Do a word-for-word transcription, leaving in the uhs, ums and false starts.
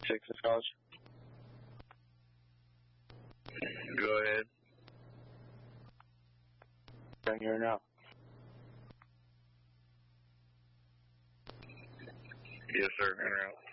Texas College. Go ahead. I'm here now. Yes, sir. En route.